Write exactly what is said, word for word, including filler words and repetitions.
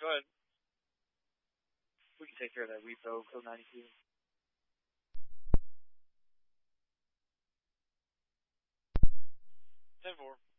Go ahead. We can take care of that repo, code ninety-two. ten four.